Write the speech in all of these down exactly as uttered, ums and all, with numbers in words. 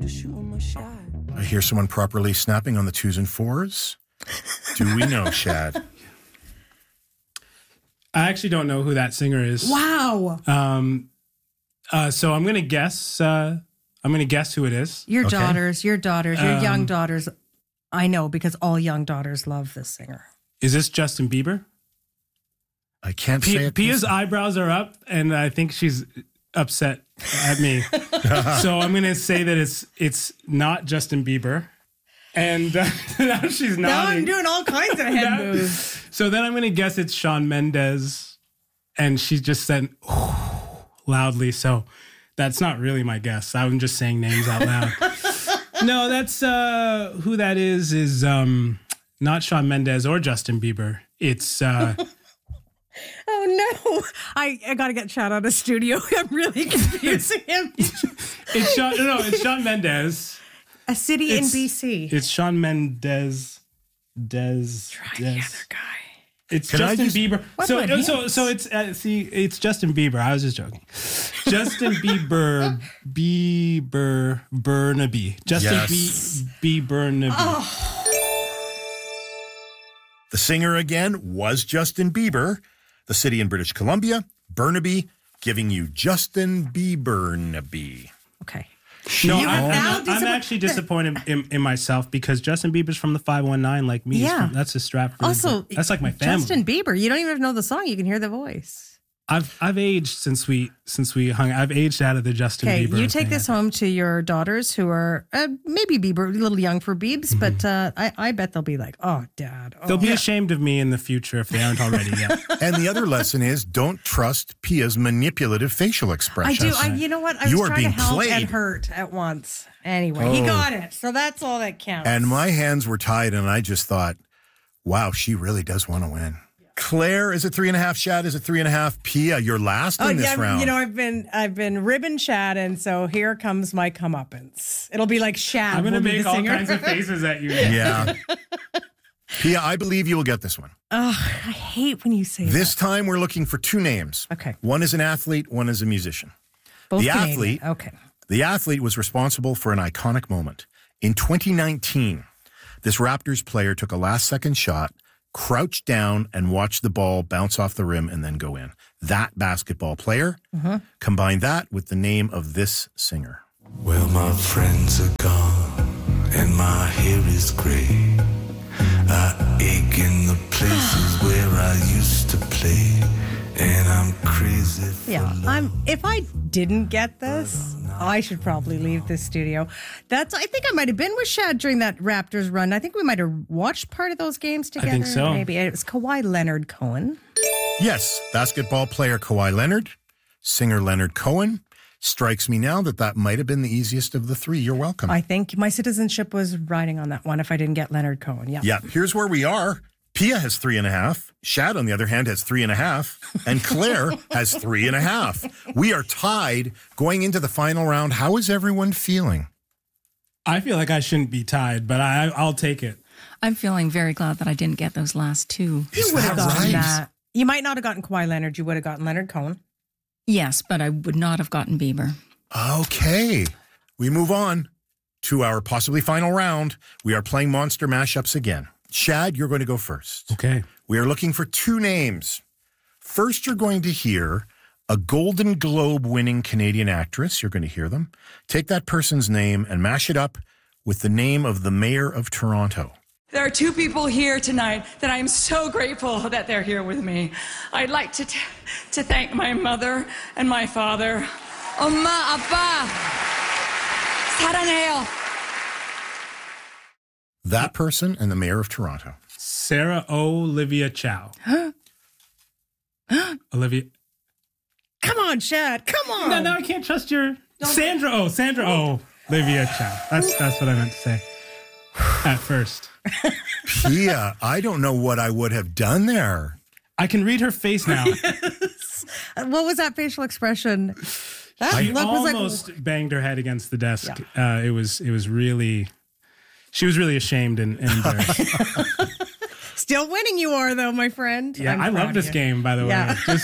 I hear someone properly snapping on the twos and fours. Do we know, Shad? I actually don't know who that singer is. Wow. Um, uh, so I'm going to guess. Uh, I'm going to guess who it is. Your Okay. daughters, your daughters, your Um, young daughters. I know because all young daughters love this singer. Is this Justin Bieber? I can't P- say it. Pia's eyebrows are up, and I think she's upset at me. So I'm going to say that it's it's not Justin Bieber. And uh, now she's Now nodding. I'm doing all kinds of head That- moves. So then I'm going to guess it's Shawn Mendes, and she just said loudly. So that's not really my guess. I'm just saying names out loud. No, that's uh, who that is. Is um, not Shawn Mendes or Justin Bieber. It's uh, Oh no! I, I got to get Chad out of studio. I'm really confusing him. it's Shawn. No, no, it's Shawn Mendes. A city It's- in B C. It's Shawn Mendes. Des. Try Des. the other guy. It's Can I Justin just- Bieber. What So, about so, him? so it's uh, see, it's Justin Bieber. I was just joking. Justin Bieber, Bieber, Burnaby. Justin Yes. B. B. Burnaby. The singer again was Justin Bieber. The city in British Columbia, Burnaby, giving you Justin Bieber-naby. Okay. No, You I'm, are I'm, now I'm disappoint- actually disappointed in, in myself because Justin Bieber's from the five one nine, like me. He's Yeah. from- that's a Stratford. Also, that's like my family. Justin Bieber. You don't even know the song. You can hear the voice. I've I've aged since we since we hung. I've aged out of the Justin Okay, Bieber. you take thing. this home to your daughters who are uh, maybe Bieber, a little young for Biebs, Mm-hmm. but uh, I, I bet they'll be like, oh, Dad. Oh. They'll be ashamed of me in the future if they aren't already yet. And the other lesson is don't trust Pia's manipulative facial I expressions. do. I, you know what? I You was are trying to being help played. and hurt at once. Anyway, he Oh. got it. So that's all that counts. And my hands were tied, and I just thought, wow, she really does want to win. Claire, is it three and a half? Shad, is it three and a half? Pia, you're last Oh in this yeah, round. you know I've been I've been ribbon Shad, and so here comes my comeuppance. It'll be like Shad. I'm going to will be make the all singer. kinds of faces at you. yeah. Pia, I believe you will get this one. Oh, I hate when you say This time we're looking for two names. Okay. One is an athlete, one is a musician. that. Both the Canadian. athlete- Okay. The athlete was responsible for an iconic moment. In twenty nineteen, this Raptors player took a last-second shot, crouched down, and watched the ball bounce off the rim and then go in. That basketball player, combine that with the name of this singer. Well, my friends are gone and my hair is gray. I ache in the places where I used to play, and I'm crazy for Yeah, love. I'm. If I didn't get this, I should probably leave this studio. That's. I think I might have been with Shad during that Raptors run. I think we might have watched part of those games together. think so. Maybe it was Kawhi Leonard Cohen. Yes, basketball player Kawhi Leonard, singer Leonard Cohen. Strikes me now that that might have been the easiest of the three. You're welcome. I think my citizenship was riding on that one. If I didn't get Leonard Cohen, yeah. Yeah, here's where we are. Pia has three and a half. Shad, on the other hand, has three and a half. And Claire has three and a half. We are tied going into the final round. How is everyone feeling? I feel like I shouldn't be tied, but I, I'll take it. I'm feeling very glad that I didn't get those last two. Is would that have gotten right? that. You might not have gotten Kawhi Leonard. You would have gotten Leonard Cohen. Yes, but I would not have gotten Bieber. Okay. We move on to our possibly final round. We are playing monster mashups again. Shad, you're going to go first. Okay. We are looking for two names. First, you're going to hear a Golden Globe winning Canadian actress. You're going to hear them. Take that person's name and mash it up with the name of the mayor of Toronto. There are two people here tonight that I am so grateful that they're here with me. I'd like to t- to thank my mother and my father. Oma, Abba, Saraneo. That person and the mayor of Toronto. Sarah Olivia Chow. Olivia. Come on, Shad. Come on. No, no, I can't trust your Sandra. Oh, Sandra. Oh, Olivia Chow. That's that's what I meant to say at first. Pia, I don't know what I would have done there. I can read her face now. What was that facial expression? That She look was almost like. banged her head against the desk. Uh, it was it was really. She was really ashamed and, and embarrassed. Still winning you are, though, my friend. Yeah, I'm I proud love of this you. game, by the way. Yeah. Just,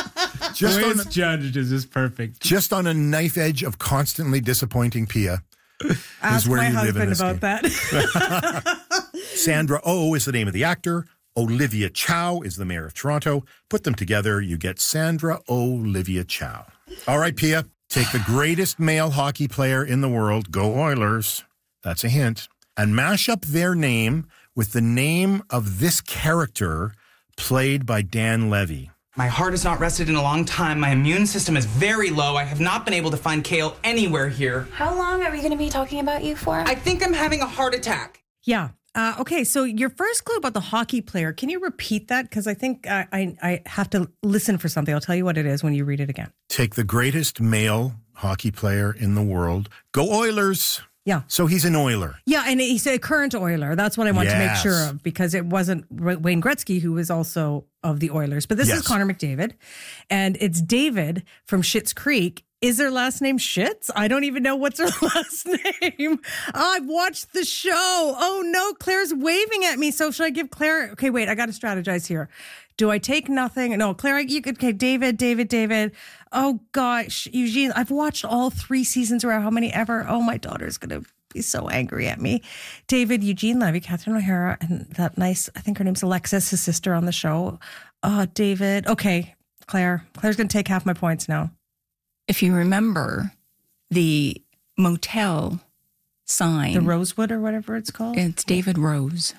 Just the way on, it's judged is just perfect. just on a knife edge of constantly disappointing Pia, Ask where my you live in husband this about game. that. Sandra Oh is the name of the actor. Olivia Chow is the mayor of Toronto. Put them together, you get Sandra Olivia Chow. All right, Pia, take the greatest male hockey player in the world, go Oilers, that's a hint, and mash up their name with the name of this character played by Dan Levy. My heart has not rested in a long time. My immune system is very low. I have not been able to find Kale anywhere here. How long are we going to be talking about you for? I think I'm having a heart attack. Yeah. Uh, okay, so your first clue about the hockey player, can you repeat that? Because I think I, I, I have to listen for something. I'll tell you what it is when you read it again. Take the greatest male hockey player in the world, go Oilers. Yeah. So he's an Oiler. Yeah, and he's a current Oiler. That's what I want Yes. to make sure of, because it wasn't Wayne Gretzky who was also of the Oilers. But this Yes. is Connor McDavid, and it's David from Schitt's Creek. Is their last name Shits? I don't even know what's her last name. Oh, I've watched the show. Oh, no, Claire's waving at me. So should I give Claire? Okay, wait, I got to strategize here. Do I take nothing? No, Claire, you could, okay, David, David, David. Oh, gosh, Eugene, I've watched all three seasons or how many ever. Oh, my daughter's going to be so angry at me. David, Eugene Levy, Catherine O'Hara, and that nice, I think her name's Alexis, his sister on the show. Oh, David. Okay, Claire. Claire's going to take half my points now. If you remember the motel sign, The Rosewood or whatever it's called? it's David Rose.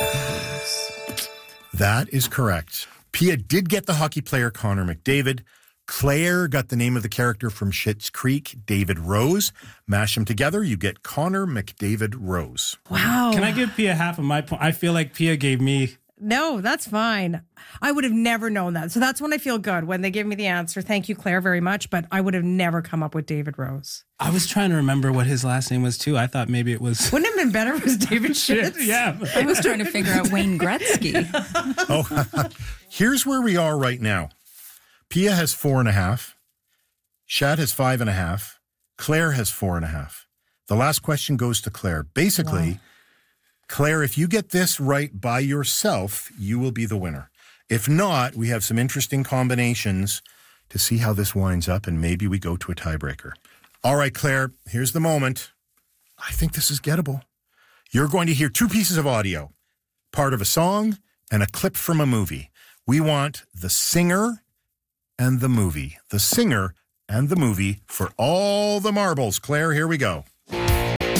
That is correct. Pia did get the hockey player Connor McDavid. Claire got the name of the character from Schitt's Creek, David Rose. Mash them together, you get Connor McDavid Rose. Wow. Can I give Pia half of my point? I feel like Pia gave me. No, that's fine. I would have never known that. So that's when I feel good, when they give me the answer. Thank you, Claire, very much. But I would have never come up with David Rose. I was trying to remember what his last name was too. I thought maybe it was. Wouldn't it have been better if it was David Shits? Yeah. I was trying to figure out Wayne Gretzky. Oh, here's where we are right now. Pia has four and a half. Shad has five and a half. Claire has four and a half. The last question goes to Claire. Basically, wow. Claire, if you get this right by yourself, you will be the winner. If not, we have some interesting combinations to see how this winds up, and maybe we go to a tiebreaker. All right, Claire, here's the moment. I think this is gettable. You're going to hear two pieces of audio, part of a song and a clip from a movie. We want the singer and the movie. The singer and the movie for all the marbles. Claire, here we go.